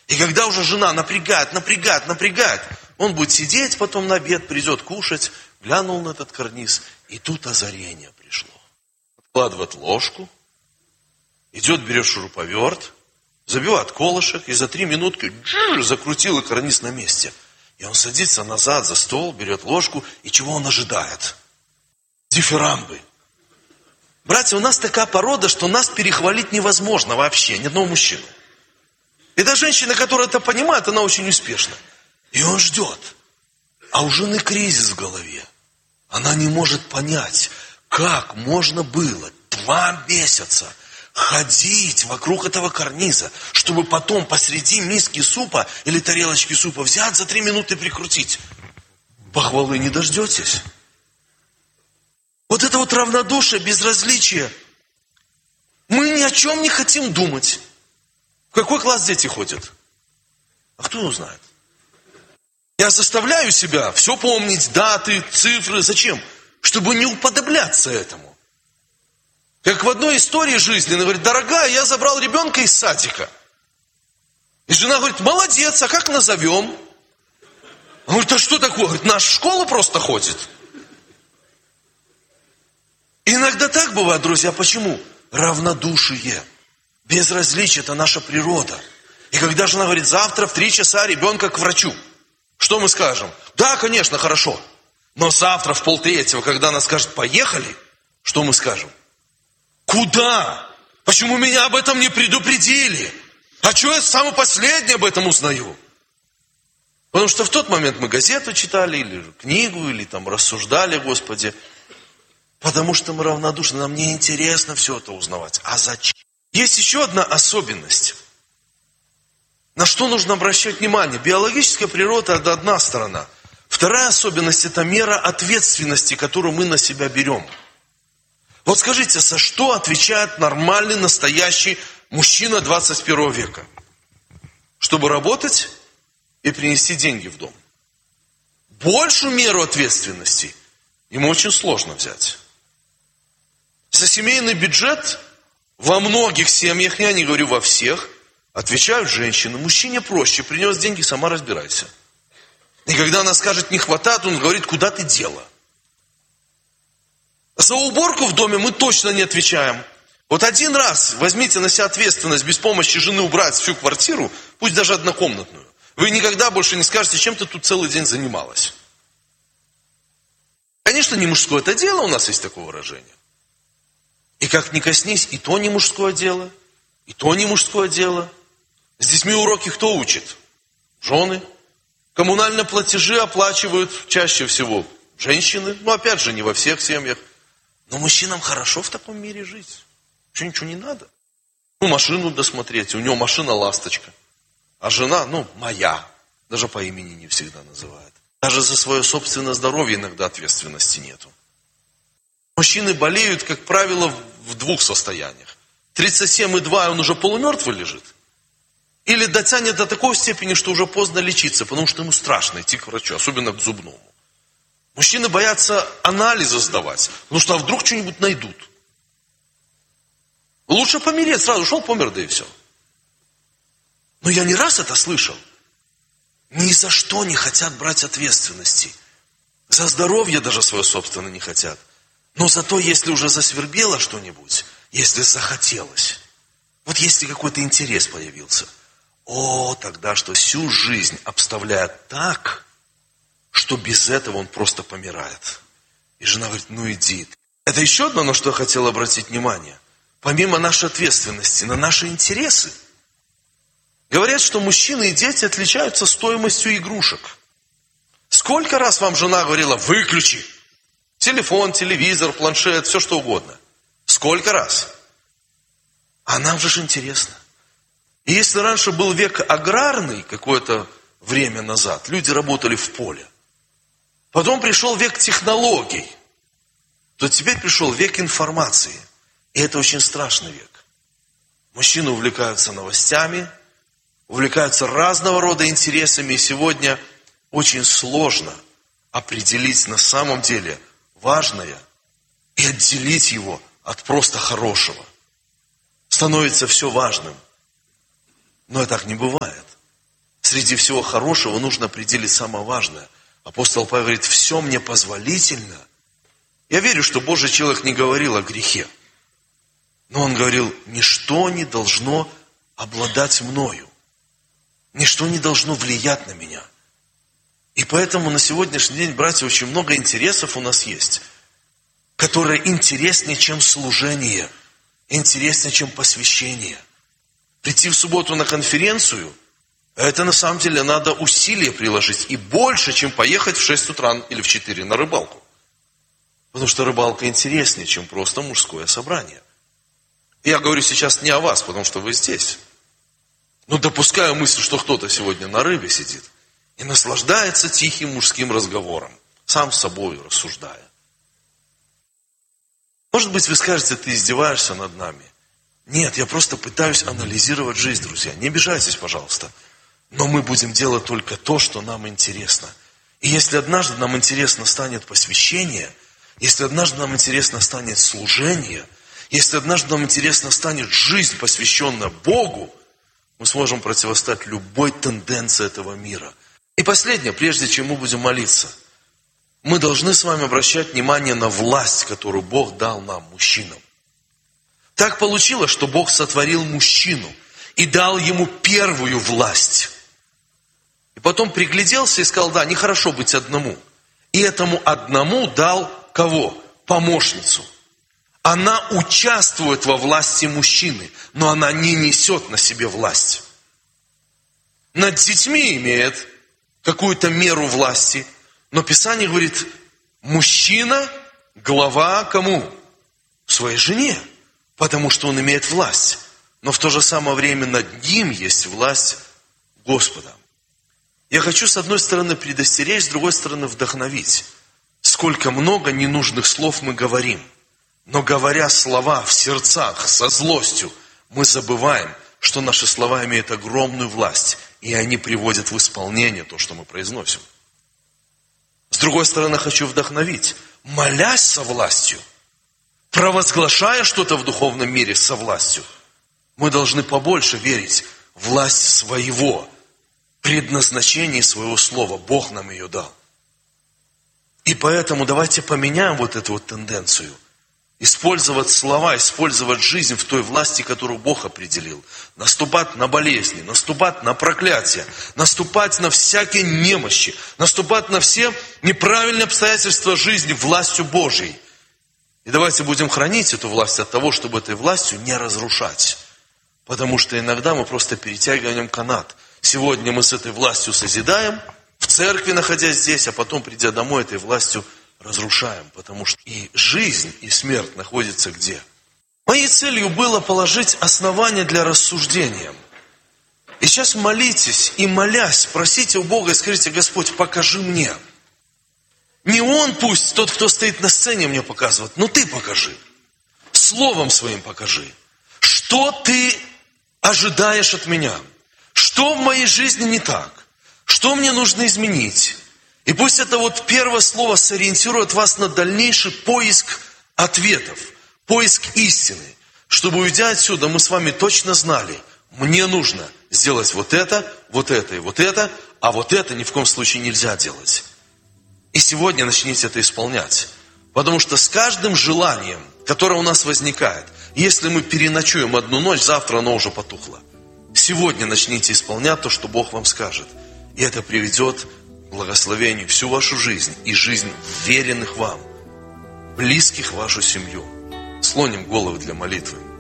И когда уже жена напрягает, он будет сидеть потом на обед, придет кушать, глянул на этот карниз, и тут озарение пришло. Откладывает ложку, идет, берет шуруповерт, забивает колышек, и за 3 минутки закрутил и карниз на месте. И он садится назад за стол, берет ложку, и чего он ожидает? Дифирамбы. Братья, у нас такая порода, что нас перехвалить невозможно вообще, ни одного мужчину. И та женщина, которая это понимает, она очень успешна. И он ждет. А у жены кризис в голове. Она не может понять, как можно было 2 месяца ходить вокруг этого карниза, чтобы потом посреди миски супа или тарелочки супа взять за 3 минуты и прикрутить. Похвалы не дождетесь. Вот это вот равнодушие, безразличие. Мы ни о чем не хотим думать. В какой класс дети ходят? А кто его знает? Я заставляю себя все помнить, даты, цифры. Зачем? Чтобы не уподобляться этому. Как в одной истории жизни, она говорит: дорогая, я забрал ребенка из садика. И жена говорит: молодец, а как назовем? Он говорит: а что такое? Говорит: наша в школу просто ходит. Иногда так бывает, друзья. Почему? Равнодушие. Безразличие – это наша природа. И когда жена говорит: завтра в 3 часа ребенка к врачу, что мы скажем? Да, конечно, хорошо. Но завтра в 2:30, когда она скажет: поехали, что мы скажем? Куда? Почему меня об этом не предупредили? А что я самый последний об этом узнаю? Потому что в тот момент мы газету читали, или книгу, или там рассуждали о Господе. Потому что мы равнодушны, нам не интересно все это узнавать. А зачем? Есть еще одна особенность. На что нужно обращать внимание? Биологическая природа – это одна сторона. Вторая особенность – это мера ответственности, которую мы на себя берем. Вот скажите, за что отвечает нормальный, настоящий мужчина 21 века? Чтобы работать и принести деньги в дом. Большую меру ответственности ему очень сложно взять. За семейный бюджет во многих семьях, я не говорю во всех, отвечают женщины. Мужчине проще: принес деньги, сама разбирайся. И когда она скажет: не хватает, он говорит: куда ты дела? За уборку в доме мы точно не отвечаем. Вот один раз возьмите на себя ответственность без помощи жены убрать всю квартиру, пусть даже однокомнатную. Вы никогда больше не скажете: чем ты тут целый день занималась. Конечно, не мужское это дело, у нас есть такое выражение. И как ни коснись, и то не мужское дело, и то не мужское дело. С детьми уроки кто учит? Жены. Коммунальные платежи оплачивают чаще всего женщины. Ну, опять же, не во всех семьях. Но мужчинам хорошо в таком мире жить. Ничего не надо. Ну, машину досмотреть. У него машина ласточка. А жена, моя. Даже по имени не всегда называет. Даже за свое собственное здоровье иногда ответственности нету. Мужчины болеют, как правило, в 2 состояниях. 37,2, он уже полумертвый лежит. Или дотянет до такой степени, что уже поздно лечиться, потому что ему страшно идти к врачу, особенно к зубному. Мужчины боятся анализы сдавать, потому что вдруг что-нибудь найдут. Лучше помереть, сразу шел, помер, да и все. Но я не раз это слышал. Ни за что не хотят брать ответственности. За здоровье даже свое собственное не хотят. Но зато, если уже засвербело что-нибудь, если захотелось, вот если какой-то интерес появился, тогда что всю жизнь обставляет так, что без этого он просто помирает. И жена говорит: иди. Это еще одно, на что я хотел обратить внимание. Помимо нашей ответственности, на наши интересы. Говорят, что мужчины и дети отличаются стоимостью игрушек. Сколько раз вам жена говорила: выключи телефон, телевизор, планшет, все что угодно. Сколько раз? А нам же интересно. И если раньше был век аграрный, какое-то время назад, люди работали в поле. Потом пришел век технологий. То теперь пришел век информации. И это очень страшный век. Мужчины увлекаются новостями, увлекаются разного рода интересами. И сегодня очень сложно определить на самом деле важное и отделить его от просто хорошего. Становится все важным. Но так не бывает. Среди всего хорошего нужно определить самое важное. Апостол Павел говорит, все мне позволительно. Я верю, что Божий человек не говорил о грехе. Но он говорил, ничто не должно обладать мною. Ничто не должно влиять на меня. И поэтому на сегодняшний день, братья, очень много интересов у нас есть, которые интереснее, чем служение, интереснее, чем посвящение. Прийти в субботу на конференцию, это на самом деле надо усилия приложить. И больше, чем поехать в 6 утра или в 4 на рыбалку. Потому что рыбалка интереснее, чем просто мужское собрание. И я говорю сейчас не о вас, потому что вы здесь. Но допускаю мысль, что кто-то сегодня на рыбе сидит и наслаждается тихим мужским разговором, сам с собой рассуждая. Может быть, вы скажете, ты издеваешься над нами. Нет, я просто пытаюсь анализировать жизнь, друзья. Не обижайтесь, пожалуйста. Но мы будем делать только то, что нам интересно. И если однажды нам интересно станет посвящение, если однажды нам интересно станет служение, если однажды нам интересно станет жизнь, посвященная Богу, мы сможем противостоять любой тенденции этого мира. И последнее, прежде чем мы будем молиться, мы должны с вами обращать внимание на власть, которую Бог дал нам, мужчинам. Так получилось, что Бог сотворил мужчину и дал ему первую власть. И потом пригляделся и сказал, да, нехорошо быть одному. И этому одному дал кого? Помощницу. Она участвует во власти мужчины, но она не несет на себе власть. Над детьми имеет какую-то меру власти, но Писание говорит, мужчина, глава кому? Своей жене, потому что он имеет власть. Но в то же самое время над ним есть власть Господа. Я хочу с одной стороны предостеречь, с другой стороны вдохновить. Сколько много ненужных слов мы говорим. Но говоря слова в сердцах со злостью, мы забываем, что наши слова имеют огромную власть, и они приводят в исполнение то, что мы произносим. С другой стороны, хочу вдохновить. Молясь со властью, провозглашая что-то в духовном мире со властью, мы должны побольше верить в власть своего предназначения, своего слова. Бог нам ее дал. И поэтому давайте поменяем вот эту вот тенденцию. Использовать слова, использовать жизнь в той власти, которую Бог определил. Наступать на болезни, наступать на проклятия, наступать на всякие немощи, наступать на все неправильные обстоятельства жизни властью Божьей. И давайте будем хранить эту власть от того, чтобы этой властью не разрушать. Потому что иногда мы просто перетягиваем канат. Сегодня мы с этой властью созидаем, в церкви находясь здесь, а потом, придя домой, этой властью разрушаем, потому что и жизнь, и смерть находятся где? Моей целью было положить основание для рассуждения. И сейчас молитесь и молясь, просите у Бога и скажите, Господь, покажи мне. Не Он пусть, тот, кто стоит на сцене, мне показывает, но Ты покажи. Словом Своим покажи. Что Ты ожидаешь от меня? Что в моей жизни не так? Что мне нужно изменить? И пусть это вот первое слово сориентирует вас на дальнейший поиск ответов, поиск истины, чтобы, уйдя отсюда, мы с вами точно знали, мне нужно сделать вот это и вот это, а вот это ни в коем случае нельзя делать. И сегодня начните это исполнять. Потому что с каждым желанием, которое у нас возникает, если мы переночуем одну ночь, завтра оно уже потухло. Сегодня начните исполнять то, что Бог вам скажет. И это приведет к благословению всю вашу жизнь и жизнь веренных вам, близких в вашу семью. Склоним головы для молитвы.